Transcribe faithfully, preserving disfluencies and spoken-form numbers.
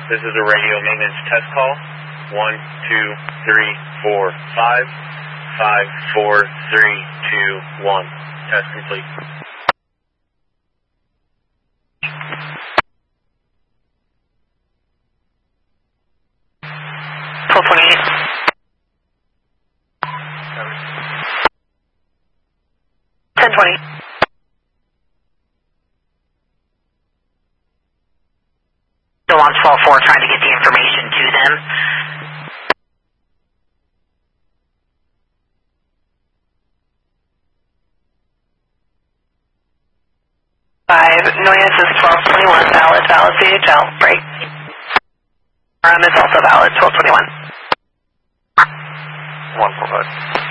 This is a radio maintenance test call. One, two, three, four, five, five, four, three, two, one. Test complete. twelve twenty-eight. ten twenty. Still on twelve four trying to get the information to them. Five, Noyes is twelve twenty-one, valid, valid C H L, break. R M is also valid, twelve twenty-one. One four five.